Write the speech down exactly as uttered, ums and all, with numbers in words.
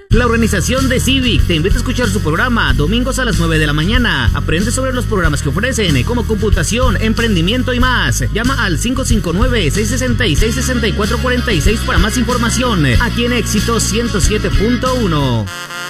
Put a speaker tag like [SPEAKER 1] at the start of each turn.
[SPEAKER 1] La organización de Civic te invita a escuchar su programa domingos a las nueve de la mañana. Aprende sobre los programas que ofrecen, como computación, emprendimiento y más. Llama al cinco cinco nueve, seis seis seis, seis cuatro cuatro seis para más información. Aquí en Éxito ciento siete punto uno.